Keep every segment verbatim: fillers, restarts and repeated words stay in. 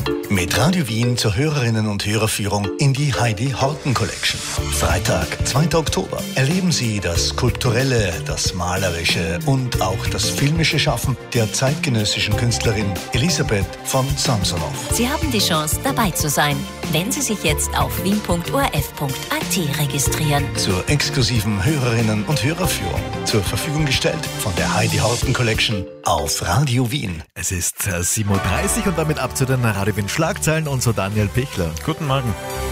Mit Radio Wien zur Hörerinnen- und Hörerführung in die Heidi Horten Collection. Freitag, zweiter Oktober. Erleben Sie das kulturelle, das malerische und auch das filmische Schaffen der zeitgenössischen Künstlerin Elisabeth von Samsonov. Sie haben die Chance, dabei zu sein, wenn Sie sich jetzt auf wien punkt o r f punkt a t registrieren. Zur exklusiven Hörerinnen- und Hörerführung zur Verfügung gestellt von der Heidi Horten Collection auf Radio Wien. Es ist sieben Uhr dreißig und damit ab zu den Radio Wien Schlagzeilen und so Daniel Pichler. Guten Morgen.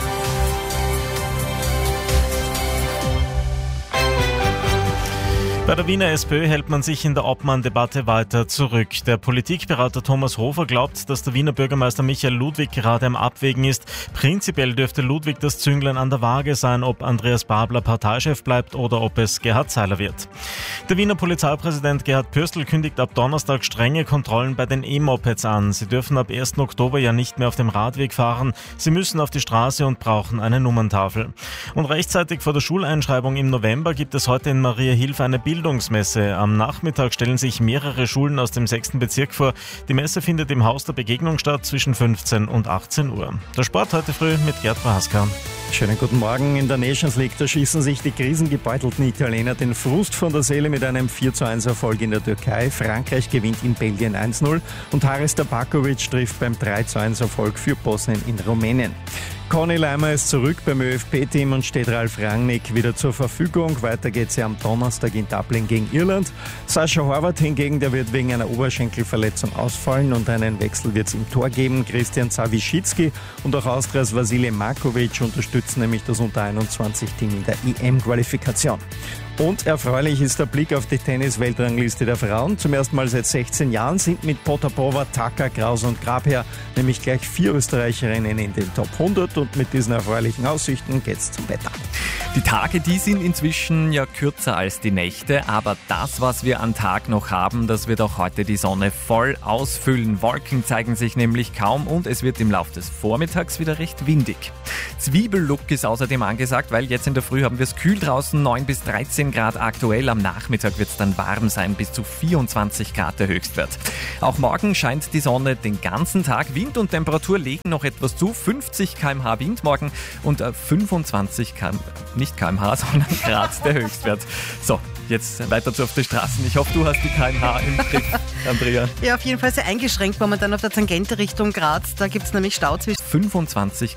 Bei der Wiener SPÖ hält man sich in der Obmann-Debatte weiter zurück. Der Politikberater Thomas Hofer glaubt, dass der Wiener Bürgermeister Michael Ludwig gerade am Abwägen ist. Prinzipiell dürfte Ludwig das Zünglein an der Waage sein, ob Andreas Babler Parteichef bleibt oder ob es Gerhard Seiler wird. Der Wiener Polizeipräsident Gerhard Pürstl kündigt ab Donnerstag strenge Kontrollen bei den E-Mopeds an. Sie dürfen ab ersten Oktober ja nicht mehr auf dem Radweg fahren. Sie müssen auf die Straße und brauchen eine Nummerntafel. Und rechtzeitig vor der Schuleinschreibung im November gibt es heute in Mariahilf eine Bildungsmesse. Am Nachmittag stellen sich mehrere Schulen aus dem sechsten Bezirk vor. Die Messe findet im Haus der Begegnung statt zwischen fünfzehn und achtzehn Uhr. Der Sport heute früh mit Gerd Prohaska. Schönen guten Morgen. In der Nations League, da schießen sich die krisengebeutelten Italiener den Frust von der Seele mit einem vier zu eins Erfolg in der Türkei. Frankreich gewinnt in Belgien eins null und Haris Tabakovic trifft beim drei zu eins Erfolg für Bosnien in Rumänien. Conny Leimer ist zurück beim ÖFB Team und steht Ralf Rangnick wieder zur Verfügung. Weiter geht's ja am Donnerstag in Dublin gegen Irland. Sascha Horvath hingegen, der wird wegen einer Oberschenkelverletzung ausfallen und einen Wechsel wird's im Tor geben. Christian Zawischicki und auch Austrias Vasile Markovic unterstützen nämlich das Unter einundzwanzig Team in der E M-Qualifikation. Und erfreulich ist der Blick auf die Tennis-Weltrangliste der Frauen. Zum ersten Mal seit sechzehn Jahren sind mit Potapova, Tacker, Kraus und Grabherr nämlich gleich vier Österreicherinnen in den Top hundert und mit diesen erfreulichen Aussichten geht's zum Wetter. Die Tage, die sind inzwischen ja kürzer als die Nächte, aber das, was wir an Tag noch haben, das wird auch heute die Sonne voll ausfüllen. Wolken zeigen sich nämlich kaum und es wird im Laufe des Vormittags wieder recht windig. Zwiebellook ist außerdem angesagt, weil jetzt in der Früh haben wir es kühl draußen, neun bis dreizehn Grad aktuell. Am Nachmittag wird es dann warm sein, bis zu vierundzwanzig Grad der Höchstwert. Auch morgen scheint die Sonne den ganzen Tag. Wind und Temperatur legen noch etwas zu. fünfzig Kilometer pro Stunde Wind morgen und fünfundzwanzig Kilometer pro Stunde, nicht Kilometer pro Stunde, sondern Grad der Höchstwert. So, jetzt weiter zu auf die Straßen. Ich hoffe, du hast die Kilometer pro Stunde im Griff, Andrea. Ja, auf jeden Fall sehr eingeschränkt momentan auf der Tangente Richtung Graz. Da gibt es nämlich Stau zwischen fünfundzwanzig